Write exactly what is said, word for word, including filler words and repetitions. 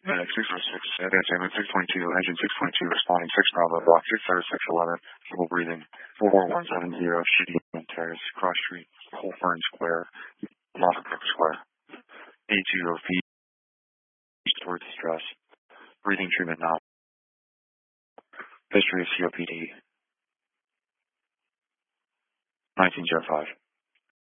Medic six oh six, advancing six twenty-two, engine six twenty-two, responding six Bravo, block six oh six eleven, triple breathing, four four one seven zero, shitty terrace, cross street, Holfern Square, Moffett Square, eight two zero feet, east towards distress, breathing treatment now, history of C O P D, nineteen oh five.